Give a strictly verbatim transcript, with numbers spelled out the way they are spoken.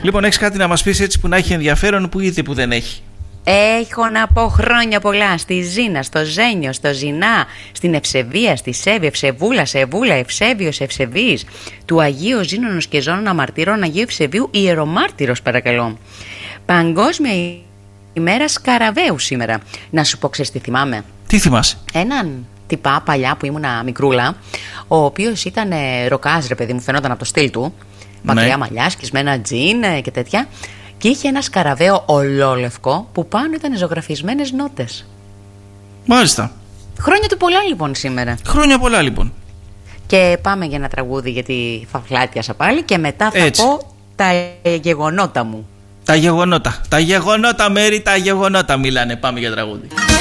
Λοιπόν, έχεις κάτι να μας πεις έτσι που να έχει ενδιαφέρον, που ήδη που δεν έχει? Έχω να πω χρόνια πολλά στη Ζήνα, στο Ζένιο, στο Ζηνά, στην Ευσεβία, στη Σέβη, Ευσεβούλα, Σεβούλα, Ευσέβιος, Ευσεβής, του Αγίου Ζήνωνος και Ζώνων Αμαρτύρων Αγίου Ευσεβίου, ιερομάρτυρος παρακαλώ. Παγκόσμια ημέρα Σκαραβαίου σήμερα. Να σου πω, ξέρεις τι θυμάμαι? Τι θυμάσαι? Έναν τυπά παλιά που ήμουνα μικρούλα, ο οποίος ήταν ροκάζ, ρε παιδί μου, φαινόταν από το στυλ του, μακριά ναι. μαλλιά, σκισμένα τζιν και τέτοια. Και είχε ένα σκαραβαίο ολόλευκο που πάνω ήταν ζωγραφισμένες νότες. Μάλιστα. Χρόνια του πολλά λοιπόν σήμερα. Χρόνια πολλά λοιπόν. Και πάμε για ένα τραγούδι, γιατί φαφλάτιασα πάλι. Και μετά θα Έτσι. πω τα γεγονότα μου. Τα γεγονότα. Τα γεγονότα, Μέρη, τα γεγονότα μιλάνε. Πάμε για τραγούδι.